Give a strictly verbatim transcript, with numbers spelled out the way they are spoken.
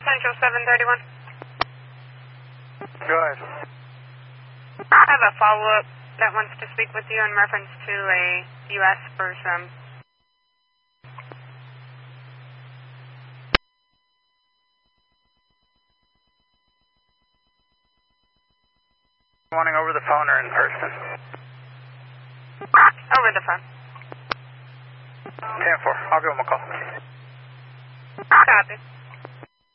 Central seven thirty-one. Go ahead. I have a follow-up that wants to speak with you in reference to a U S for some. Wanting over the phone or in person? Over the phone. ten four. I'll give him a call. Copy.